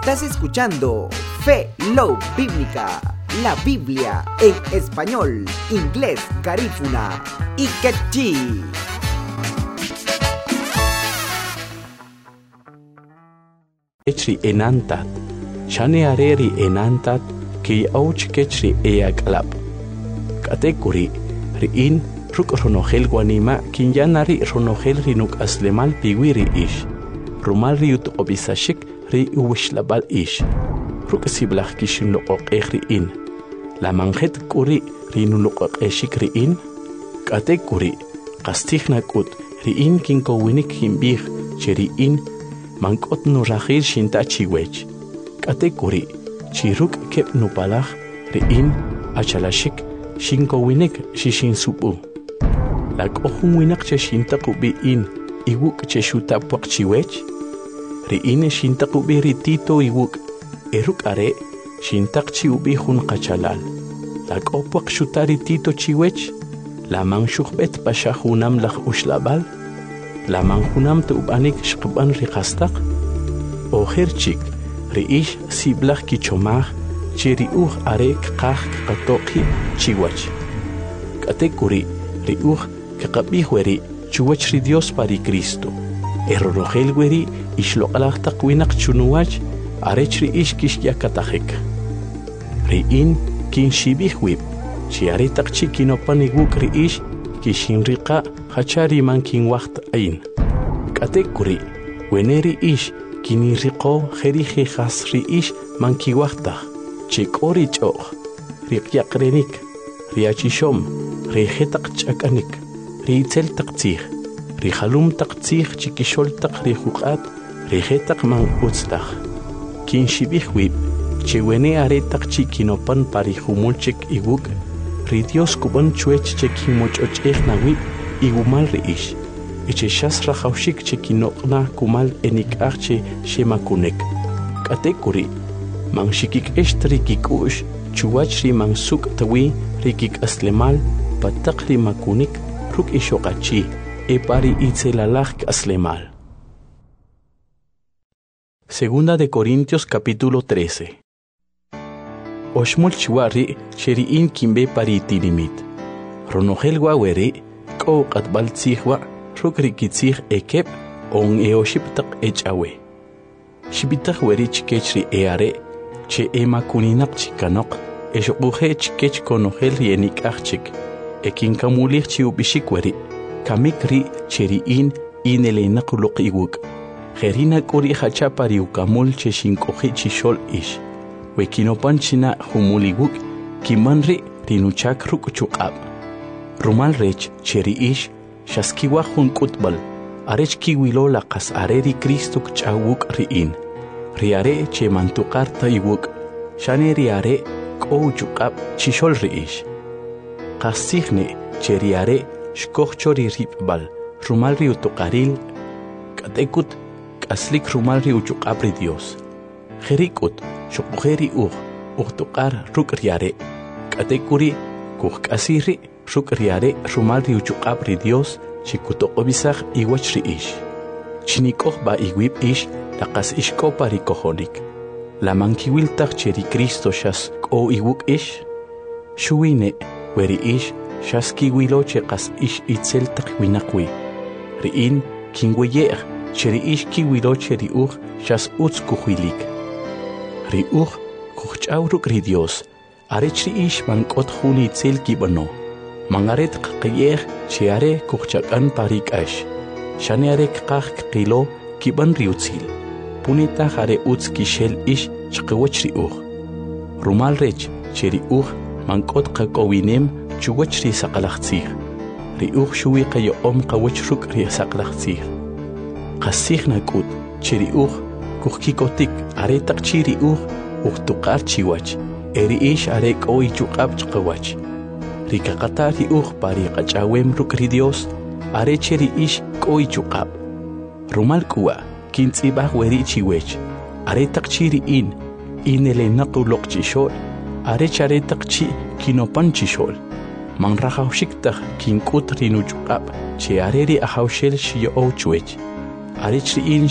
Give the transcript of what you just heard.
Estás escuchando Fe Love Bíblica, la Biblia en español, inglés, garífuna y quechí. Kechri enantat, shane areri enantat, ki auch kechri eaklap. Katekuri, riin ruk ronogel guanima, kinyanari ronogel rinuk aslemal piwiri ish. Rumal riut obisashik ri uwishlabal ish. Ruk siblach kishin loqoq riin. La manjet kuri rinu loqoq riin. Katekuri, kastighnakut riin kinko winik himbih, cheriin. Mankot no rachil shinta chiwech. Katekuri, chiruk kep no palach, riin, achalashik, shinko winik shishin supu. Lak ohun winak che shinta kubiin, iwuk che shuta pok chiwech. Riin shinta kubi ritito iwuk, eruk are, shintak chiubi hun kachalal. Lak opok shuta ritito chiwech, la mang shukbet pasha hunam lach ushlabal. La manjunam tubanik shqban riqastaq o herchik riish siblach kichomaj chiriuj are qaj qatoqi chiwach katekuri riuj qaqabih weri chuwach ri Dios pari Cristo errorogel weri ishloqalaj taqwinaq chunuwach are chriish kishyakatajek riin kin shibih wib chi are taqchi kinopani wuk riish kishinriqa hachari man kin wacht ain. Katekuri, weneri ish kiniriqo jerije hasri ish man ki wachtach. Chikori choch, riqyaqrenik, riachishom, rijetak chakanik, riitzel taqtzih, rijalum taqtzih chikishol taq rijuqat, rijetak man utztach. Kin shibih wib, chewene aretak chikinopan parijumulchek iwuk, ri Dios kuban chuech chekimochochej na wib, igumal riish. Eche shas rajaushik chekinokna kumal enikach shemakunek. Katekuri, man shikik eshtri kikush, chuwachri man suk tawi, rikik aslemal, patakri makunik, ruk ishokachi, epari itzelalach aslemal. Segunda de Corintios capítulo 13. Oshmul chiwari, sheriin kimbe pari tinimit. Ronogel waweri, ko qatbal tzihwa, rukri kitzih ekep, on eoshiptak echawe. Shibitak weri chikechri eare, che ema kuninak chikanok, eshokuhe chikech konogel yenik achik, ekin kamulich chiubishik weri, kamikri cheriin inelenak ulok iwuk. Gerina kuri hachapari ukamul cheshinkohi chishol ish. Wekinopan china humuliwuk, kimanri rinuchak ruk chukab. Rumal rech cheri ish, shaskiwa hun kutbal, arech kiwilo lakas areri Kristuk chawuk riin. Riare che mantukar taiwuk, shane riare kou chukab chishol riish. Kasihne che riare shkochori ripbal, rumal riutukaril, katekut, kaslik rumal riuchukab ri Dios. Jerikut, shokujeri tukar ruk riare, katekuri, kuhkasiri, ruk riare rumal riuchukab ri Dios, chikutokobisach iwach riish. Chinikoh ba iwib ish, lakas ishko parikohonik. La mankiwiltach cheri Cristo shas ko iwuk ish. Shuine, weri ish, shas kiwilo chekas ish itzel takwinakwi. Riin, kingweyer, cheri ish kiwilo cheri shas utz kuhuilik. Riuch, kuchawruk ri Dios, arechri ish mankot huni itzel kibano. Mangaret qqiyer chiare kuchakan parik ash. Shaneare qaq qilo kiban riutzil. Punita hare utz kishel ish chqwach riuch. Rumal rech cheriuch mankot qaqowinem chuwach ri saqalachtzih. Riuch shuwi qayo qawach ruk ri saqalachtzih. Qasih nakut cheriuch kuhkikotik aretak chiriuch uhtuqar chiwach. Eri ish arek oi chuqab chqwach. Rikaqatari pari qachawem ruk ri Dios, arecheri ish koi chuqab. Rumal kuwa, kintzibah weri chiwech, aretak chiri inele naquloq chishol, arech aretak chi kinopan chishol. Man rajawshiktaj kinkut rinu chuqab, che areri ahawshel shiyo chuwech. Arechri